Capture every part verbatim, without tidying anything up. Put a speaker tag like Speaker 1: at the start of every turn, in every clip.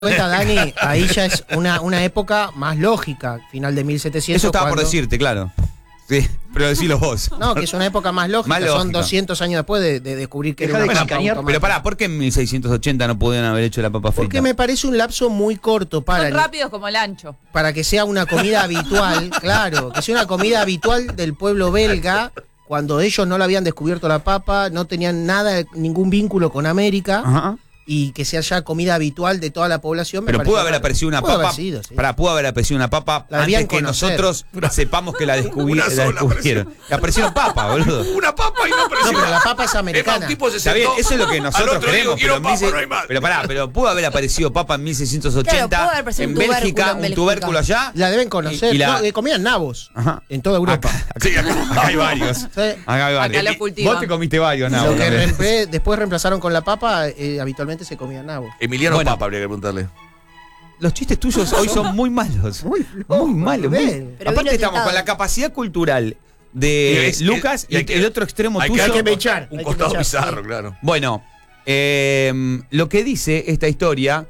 Speaker 1: Cuenta, Dani, ahí ya es una, una época más lógica, final de mil setecientos.
Speaker 2: Eso estaba
Speaker 1: cuando...
Speaker 2: por decirte, claro. Sí, pero decilo vos.
Speaker 1: No, que es una época más lógica,
Speaker 2: Más lógica.
Speaker 1: son doscientos años después de, de descubrir que
Speaker 2: Deja
Speaker 1: era
Speaker 2: de
Speaker 1: una papa
Speaker 2: chicanear,
Speaker 1: automática.
Speaker 2: pero pará, ¿por qué en mil seiscientos ochenta no podían haber hecho la papa frita?
Speaker 1: Porque me parece un lapso muy corto para,
Speaker 3: Son rápidos como el ancho.
Speaker 1: para que sea una comida habitual, claro, que sea una comida habitual del pueblo belga, cuando ellos no la habían descubierto la papa, no tenían nada, ningún vínculo con América.
Speaker 2: Ajá.
Speaker 1: Y que sea ya comida habitual de toda la población.
Speaker 2: Pero pudo haber aparecido una
Speaker 1: pudo
Speaker 2: papa.
Speaker 1: haber sido, sí.
Speaker 2: Pará, pudo haber aparecido una papa
Speaker 1: La
Speaker 2: antes
Speaker 1: debían
Speaker 2: que
Speaker 1: conocer.
Speaker 2: nosotros sepamos que la, descubri
Speaker 4: Una
Speaker 2: la
Speaker 4: sola
Speaker 2: descubrieron. Que aparecieron papa, boludo.
Speaker 4: Una papa y no
Speaker 1: No,
Speaker 4: apareció.
Speaker 1: pero la papa es
Speaker 4: Es más,
Speaker 1: americana.
Speaker 4: un tipo se
Speaker 2: Está bien,
Speaker 4: sentó,
Speaker 2: eso es lo que
Speaker 4: al
Speaker 2: nosotros
Speaker 4: otro
Speaker 2: creemos.
Speaker 4: dijo, quiero
Speaker 2: Pero,
Speaker 4: papa,
Speaker 2: en mil-
Speaker 4: no hay más.
Speaker 2: pero pará, pero pudo haber aparecido papa en mil seiscientos ochenta
Speaker 5: Claro, pudo haber aparecido
Speaker 2: en
Speaker 5: un tubérculo
Speaker 2: Bélgica,
Speaker 5: en
Speaker 2: un
Speaker 5: Bélgica.
Speaker 2: tubérculo allá.
Speaker 1: La deben conocer.
Speaker 2: Y- y la-
Speaker 1: No, eh, comían nabos.
Speaker 2: Ajá.
Speaker 1: En toda Europa.
Speaker 2: Acá, acá-
Speaker 4: Sí, acá.
Speaker 2: acá hay varios.
Speaker 1: Sí.
Speaker 2: Acá hay varios.
Speaker 3: Acá lo cultivan.
Speaker 2: Vos te comiste varios, no.
Speaker 1: Lo que reemple- después reemplazaron con la papa, eh, habitualmente se comía nabo.
Speaker 4: Emiliano
Speaker 2: Bueno.
Speaker 4: Papa, habría que preguntarle.
Speaker 2: Los chistes tuyos hoy son muy malos.
Speaker 1: Muy flojo,
Speaker 2: Muy malos. muy-
Speaker 1: Rubén.
Speaker 5: Pero
Speaker 2: Aparte
Speaker 5: vino
Speaker 2: estamos
Speaker 5: tentado.
Speaker 2: con la capacidad cultural de
Speaker 4: Y es-
Speaker 2: Lucas
Speaker 4: y
Speaker 2: y,
Speaker 4: hay que-
Speaker 2: el otro extremo
Speaker 4: hay
Speaker 2: tuyo.
Speaker 4: que,
Speaker 1: Hay que mechar,
Speaker 4: Un
Speaker 1: hay que
Speaker 4: costado
Speaker 1: mechar,
Speaker 4: bizarro,
Speaker 1: sí.
Speaker 4: claro.
Speaker 2: Bueno, eh, lo que dice esta historia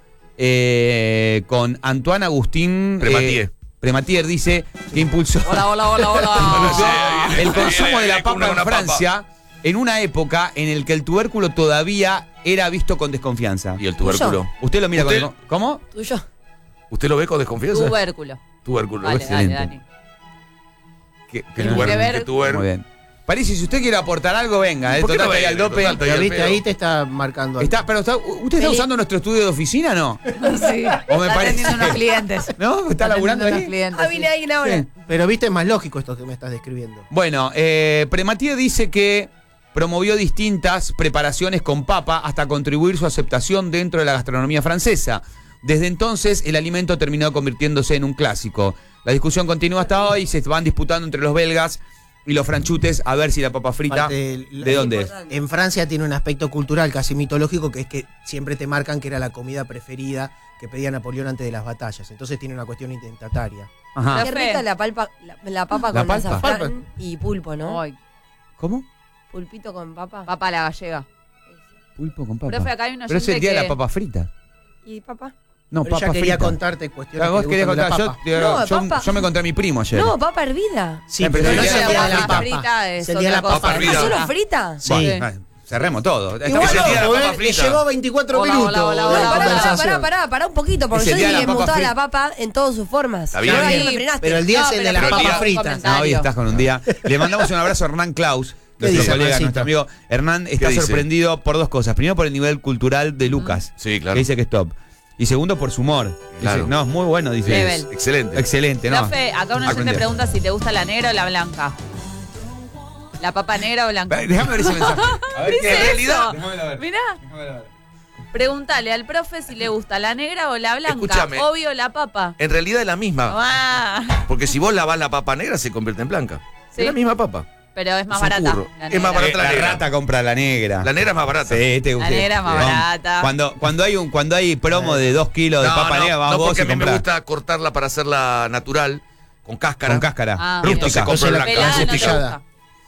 Speaker 2: eh, con Antoine Agustín
Speaker 4: Prematier.
Speaker 2: eh, Prematier dice que impulsó
Speaker 3: Hola, hola, hola, hola.
Speaker 4: Sí,
Speaker 2: el consumo de la
Speaker 4: Una-
Speaker 2: papa
Speaker 4: una
Speaker 2: en
Speaker 4: papa.
Speaker 2: Francia en una época en el que el tubérculo todavía era visto con desconfianza.
Speaker 4: Y el tubérculo.
Speaker 2: Usted lo mira
Speaker 4: ¿Usted?
Speaker 2: con descon- ¿Cómo?
Speaker 5: Tuyo.
Speaker 4: ¿Usted lo ve con desconfianza?
Speaker 3: Tubérculo.
Speaker 4: Tubérculo.
Speaker 3: Dale, dale,
Speaker 2: excelente.
Speaker 3: Dani.
Speaker 2: Que- que
Speaker 4: Que
Speaker 2: no-
Speaker 4: tubérculo,
Speaker 3: ver-
Speaker 4: que tubérculo.
Speaker 2: Muy bien. París, si usted quiere aportar algo, venga. Eh,
Speaker 4: ¿Por qué
Speaker 2: total,
Speaker 4: no
Speaker 2: está ahí
Speaker 4: viene?
Speaker 2: al dope.
Speaker 4: Total, está ahí
Speaker 1: Ya
Speaker 4: al
Speaker 1: viste,
Speaker 4: pedo.
Speaker 1: ahí te está marcando. algo.
Speaker 2: Está, pero está- ¿usted está
Speaker 5: Feliz.
Speaker 2: usando nuestro estudio de oficina, no?
Speaker 3: Sí.
Speaker 2: ¿O me
Speaker 3: Está
Speaker 2: parece?
Speaker 3: atendiendo unos clientes.
Speaker 2: ¿No? ¿Está laburando
Speaker 3: atendiendo unos
Speaker 2: ahí?
Speaker 3: clientes,
Speaker 5: Ah,
Speaker 3: sí.
Speaker 5: vine ahí ahora.
Speaker 2: Sí.
Speaker 1: Pero viste, es más lógico esto que me estás describiendo.
Speaker 2: Bueno, eh, Prematier dice que promovió distintas preparaciones con papa hasta contribuir su aceptación dentro de la gastronomía francesa. Desde entonces, el alimento terminó convirtiéndose en un clásico. La discusión continúa hasta hoy, se van disputando entre los belgas y los franchutes a ver si la papa frita,
Speaker 1: Aparte, la-
Speaker 2: ¿de dónde es?
Speaker 5: importante.
Speaker 1: En Francia tiene un aspecto cultural casi mitológico, que es que siempre te marcan que era la comida preferida que pedía Napoleón antes de las batallas. Entonces tiene una cuestión identitaria.
Speaker 2: Ajá.
Speaker 5: Qué rica la, palpa, la, la papa
Speaker 2: La
Speaker 5: con
Speaker 2: palpa.
Speaker 5: azafrán y pulpo, ¿no?
Speaker 3: Ay,
Speaker 2: ¿Cómo?
Speaker 5: Pulpito con papa.
Speaker 3: papa la gallega.
Speaker 2: Pulpo con papa.
Speaker 3: Profe, acá hay una
Speaker 2: Pero es el
Speaker 3: oyente
Speaker 2: día de
Speaker 3: que-
Speaker 2: la papa frita.
Speaker 5: ¿Y papa?
Speaker 2: No,
Speaker 1: Pero
Speaker 2: papa
Speaker 1: ella quería
Speaker 2: frita.
Speaker 1: contarte cuestiones
Speaker 2: Claro, vos
Speaker 1: que
Speaker 2: querías
Speaker 1: le gustan
Speaker 2: contar.
Speaker 1: de
Speaker 2: Yo,
Speaker 1: la papa.
Speaker 2: yo-
Speaker 5: No,
Speaker 2: yo-
Speaker 5: papa.
Speaker 2: yo me encontré a mi primo ayer.
Speaker 5: No, papa hervida.
Speaker 1: Sí,
Speaker 2: Eh, pero
Speaker 1: pero
Speaker 2: el
Speaker 1: no
Speaker 2: día
Speaker 1: es
Speaker 2: de
Speaker 1: el
Speaker 2: la
Speaker 1: día de la
Speaker 2: papa
Speaker 1: papa.
Speaker 3: frita es
Speaker 1: Es el día de la
Speaker 3: otra
Speaker 1: papa
Speaker 3: cosa.
Speaker 4: frita.
Speaker 5: ¿Ah,
Speaker 4: Frida.
Speaker 5: solo frita?
Speaker 1: Sí.
Speaker 2: Ah, cerremos todo. Esta-
Speaker 1: Igual
Speaker 4: es el
Speaker 1: no,
Speaker 4: día de la
Speaker 1: Rubén,
Speaker 4: papa
Speaker 1: que
Speaker 4: frita.
Speaker 1: llegó veinticuatro
Speaker 3: Hola,
Speaker 1: minutos.
Speaker 3: hola, hola,
Speaker 1: de
Speaker 3: hola,
Speaker 1: la
Speaker 5: No,
Speaker 3: hola.
Speaker 5: pará, pará,
Speaker 1: conversación.
Speaker 5: pará, pará, pará un poquito, porque
Speaker 2: Es
Speaker 5: yo
Speaker 2: el día de
Speaker 5: dije
Speaker 2: la
Speaker 5: me
Speaker 2: papa
Speaker 5: gustaba
Speaker 2: frita.
Speaker 5: la papa en todas sus formas.
Speaker 4: Está bien.
Speaker 5: Pero ahí
Speaker 1: Pero
Speaker 5: me frenaste.
Speaker 1: Pero el día
Speaker 3: No,
Speaker 1: es el de
Speaker 3: pero
Speaker 1: las
Speaker 4: pero el
Speaker 1: papas
Speaker 4: día-
Speaker 1: fritas.
Speaker 2: No, hoy estás con un día. Le mandamos un abrazo a Hernán Klaus, nuestro
Speaker 1: dice,
Speaker 2: colega,
Speaker 1: Hernancito?
Speaker 2: nuestro amigo. Hernán está
Speaker 4: dice?
Speaker 2: sorprendido por dos cosas. Primero, por el nivel cultural de Lucas,
Speaker 4: Sí,
Speaker 2: que
Speaker 4: claro.
Speaker 2: dice que es top. Y segundo, por su humor.
Speaker 4: Claro.
Speaker 2: Dice, no, es muy bueno, dice.
Speaker 3: Level.
Speaker 4: Excelente.
Speaker 2: Excelente, ¿no?
Speaker 3: Profe, acá una gente
Speaker 2: Aprender.
Speaker 3: pregunta si te gusta la negra o la blanca. ¿La papa negra o blanca?
Speaker 2: Déjame ver ese mensaje. A ver,
Speaker 3: Dice
Speaker 2: ¿qué?
Speaker 3: eso.
Speaker 2: realidad? Déjamelo ver.
Speaker 3: Mirá,
Speaker 2: Déjamelo ver.
Speaker 3: pregúntale al profe si le gusta la negra o la blanca.
Speaker 4: Escúchame.
Speaker 3: Obvio la papa.
Speaker 4: En realidad es la misma.
Speaker 3: Ah,
Speaker 4: Porque si vos lavás la papa negra, se convierte en blanca.
Speaker 3: Sí.
Speaker 4: Es la misma papa.
Speaker 3: pero es más
Speaker 4: Es un
Speaker 3: barata.
Speaker 4: curro.
Speaker 3: la
Speaker 4: Es más
Speaker 3: negra.
Speaker 4: barata.
Speaker 2: Eh,
Speaker 4: la
Speaker 2: la
Speaker 4: negra.
Speaker 2: rata compra la negra.
Speaker 4: La negra es más barata.
Speaker 2: Sí, te
Speaker 3: La negra es más
Speaker 2: Bien.
Speaker 3: barata.
Speaker 2: Cuando, cuando hay un cuando hay promo de dos kilos de
Speaker 4: No,
Speaker 2: papa
Speaker 4: no,
Speaker 2: negra, vas
Speaker 4: no,
Speaker 2: vos
Speaker 4: porque
Speaker 2: y
Speaker 4: a mí me
Speaker 2: comprás.
Speaker 4: gusta cortarla para hacerla natural, con cáscara.
Speaker 2: Con cáscara.
Speaker 3: Ah,
Speaker 4: Y
Speaker 3: bien.
Speaker 4: entonces
Speaker 2: Rústica.
Speaker 4: compro
Speaker 1: Entonces la
Speaker 4: blanca.
Speaker 3: Pelada no te
Speaker 1: Rústica.
Speaker 3: gusta.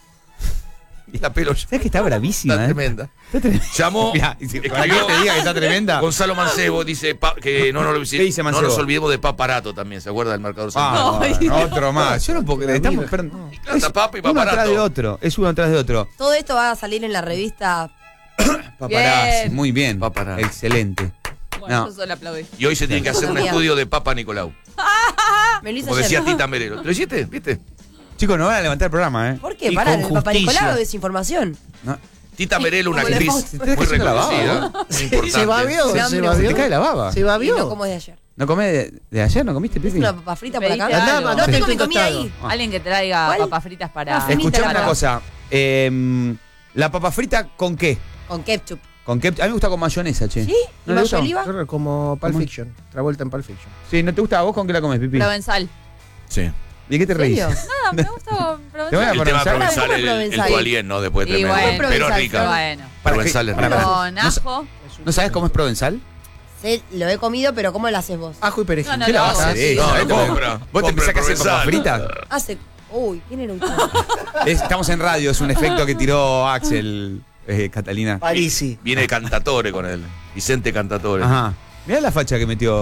Speaker 4: Y la pelo ya.
Speaker 2: ¿Sabes que está bravísima?
Speaker 4: Está
Speaker 2: eh?
Speaker 4: tremenda.
Speaker 2: Está tremenda.
Speaker 4: Llamó.
Speaker 2: Mirá, y si-
Speaker 4: escribió
Speaker 2: para que te diga que está tremenda.
Speaker 4: Gonzalo Mancebo dice pa- que no, no,
Speaker 2: ¿Qué dice
Speaker 4: no
Speaker 2: Mancebo?
Speaker 4: nos olvidemos de Paparato también, ¿se acuerda del marcador central?
Speaker 2: Ah,
Speaker 3: Ay,
Speaker 2: bueno, otro más. Yo no puedo creer. Estamos esperando.
Speaker 4: Tanta papa y
Speaker 2: Uno
Speaker 4: Paparato.
Speaker 2: atrás de otro. Es uno atrás de otro.
Speaker 5: Todo esto va a salir en la revista.
Speaker 2: Paparazzi.
Speaker 3: Bien.
Speaker 2: Muy bien.
Speaker 4: Paparazzi.
Speaker 2: Excelente.
Speaker 3: Bueno,
Speaker 2: No.
Speaker 3: yo solo aplaudí.
Speaker 4: Y hoy se tiene que hacer un
Speaker 5: Bien.
Speaker 4: estudio de Papa Nicolau.
Speaker 5: Me lo hizo
Speaker 4: Como
Speaker 5: ayer.
Speaker 4: decía Tita Merelo. ¿Lo hiciste? ¿Viste?
Speaker 2: Chicos, no van a levantar el programa, ¿eh?
Speaker 5: ¿Por qué?
Speaker 1: Y
Speaker 5: Pará,
Speaker 1: con
Speaker 5: el Papá
Speaker 1: justicia.
Speaker 5: Nicolau es información.
Speaker 2: No.
Speaker 4: Tita Merelo, una
Speaker 5: Como le
Speaker 4: actriz
Speaker 5: Fausto.
Speaker 4: muy
Speaker 2: Tenés que hacer la baba,
Speaker 4: reconocida. muy importante.
Speaker 1: Se babió,
Speaker 5: Se
Speaker 1: se
Speaker 5: hambre,
Speaker 1: babió.
Speaker 2: Te cae la baba.
Speaker 1: Se
Speaker 5: Y
Speaker 1: babió.
Speaker 5: no como de ayer.
Speaker 2: ¿No comés de, de ayer? ¿No comiste,
Speaker 5: ¿Es
Speaker 2: Pipi?
Speaker 5: una papa frita por acá?
Speaker 3: Pedite algo.
Speaker 5: No, no
Speaker 1: Sí.
Speaker 5: tengo mi comida ahí.
Speaker 3: Alguien que traiga
Speaker 5: ¿Cuál?
Speaker 3: papas fritas para.
Speaker 5: Ah, finita
Speaker 2: Escuchame
Speaker 5: la
Speaker 2: una
Speaker 5: papa.
Speaker 2: cosa. Eh, ¿La papa frita con qué?
Speaker 5: Con ketchup.
Speaker 2: ¿Con qué? A mí me gusta con mayonesa, che.
Speaker 5: ¿Sí? ¿Y
Speaker 2: ¿No le
Speaker 5: mayo
Speaker 2: gusta?
Speaker 5: oliva?
Speaker 1: Claro, como Pulp
Speaker 2: ¿Cómo?
Speaker 1: Fiction. Travolta en Pulp Fiction.
Speaker 2: Sí, ¿no te gusta a vos con qué la comes, Pipi?
Speaker 3: Provenzal.
Speaker 4: Sí.
Speaker 2: ¿De qué te
Speaker 5: ¿En
Speaker 2: reís?
Speaker 5: serio?
Speaker 3: Nada, me gusta
Speaker 2: Te voy a
Speaker 3: provenzal.
Speaker 4: El tema
Speaker 2: Provenzal.
Speaker 4: provenzal,
Speaker 5: Pará,
Speaker 4: el, el
Speaker 5: Provenzal.
Speaker 4: toalien, ¿no? Después
Speaker 3: Y
Speaker 4: tremendo.
Speaker 3: bueno.
Speaker 4: Pero
Speaker 5: Provenzal,
Speaker 4: rica.
Speaker 3: Bueno.
Speaker 2: Para
Speaker 4: Provenzal es
Speaker 2: para-
Speaker 4: rica.
Speaker 3: Con ajo.
Speaker 2: ¿No sabes cómo es provenzal?
Speaker 5: Sí, lo he comido, pero ¿cómo lo haces vos?
Speaker 1: Ajo y perejil.
Speaker 3: No, no,
Speaker 2: ¿Qué la
Speaker 3: lo
Speaker 2: vas a
Speaker 3: hago.
Speaker 2: hacer?
Speaker 4: No,
Speaker 2: ¿Sabés
Speaker 4: no
Speaker 2: cómo-
Speaker 4: compra.
Speaker 2: ¿Vos te
Speaker 4: Compra
Speaker 2: empezás a hacer papas
Speaker 4: provenzal.
Speaker 2: fritas?
Speaker 5: Hace. Uy, ¿quién era usted?
Speaker 2: Es- Estamos en radio, es un efecto que tiró Axel, eh, Catalina.
Speaker 1: Parisi.
Speaker 4: Viene Cantatore con él. Vicente Cantatore.
Speaker 2: Ajá. Mirá la facha que metió